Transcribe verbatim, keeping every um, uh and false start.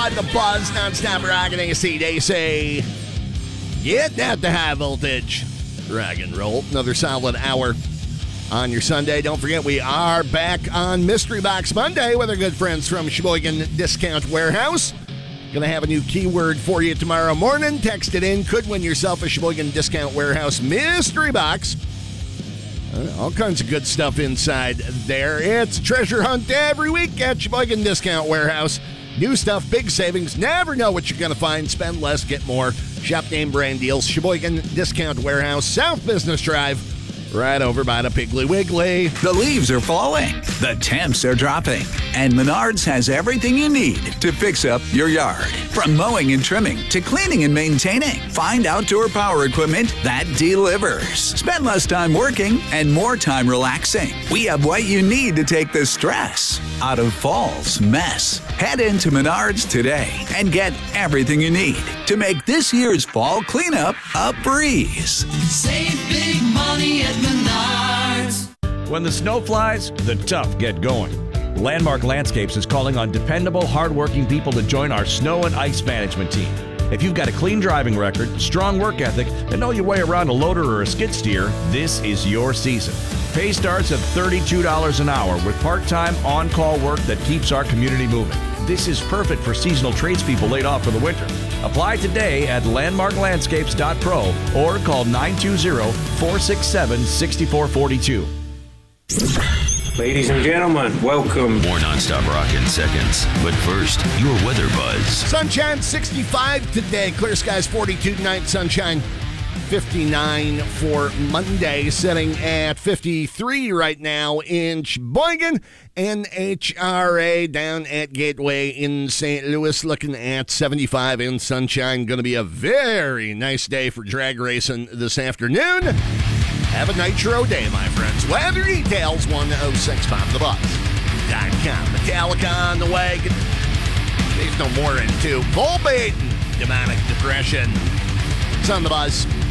five, The Buzz, non-stop rocking A C D C. Get at the high voltage. Rock and roll. Another solid hour on your Sunday. Don't forget, we are back on Mystery Box Monday with our good friends from Sheboygan Discount Warehouse. Gonna have a new keyword for you tomorrow morning. Text it in. Could win yourself a Sheboygan Discount Warehouse mystery box. Uh, all kinds of good stuff inside there. It's treasure hunt every week at Sheboygan Discount Warehouse. New stuff, big savings. Never know what you're going to find. Spend less, get more. Shop name brand deals. Sheboygan Discount Warehouse, South Business Drive, right over by the Piggly Wiggly. The leaves are falling. The temps are dropping. And Menards has everything you need to fix up your yard. From mowing and trimming to cleaning and maintaining. Find outdoor power equipment that delivers. Spend less time working and more time relaxing. We have what you need to take the stress out of fall's mess. Head into Menards today and get everything you need to make this year's fall cleanup a breeze. Save big money at Menards. When the snow flies, the tough get going. Landmark Landscapes is calling on dependable, hardworking people to join our snow and ice management team. If you've got a clean driving record, strong work ethic, and know your way around a loader or a skid steer, this is your season. Pay starts at thirty-two dollars an hour with part-time, on-call work that keeps our community moving. This is perfect for seasonal tradespeople laid off for the winter. Apply today at landmark landscapes dot pro or call nine two zero, four six seven, six four four two. Ladies and gentlemen, welcome. More nonstop rock in seconds. But first, your weather buzz. Sunshine sixty-five today. Clear skies forty-two tonight. Sunshine fifty-nine for Monday. Sitting at fifty-three right now in Sheboygan. N H R A down at Gateway in Saint Louis looking at seventy-five in sunshine. Going to be a very nice day for drag racing this afternoon. Have a nitro day, my friends. Weather details, one oh six five the buzz dot com. Metallica on the way. There's no more into Volbeat, demonic depression. It's on the buzz.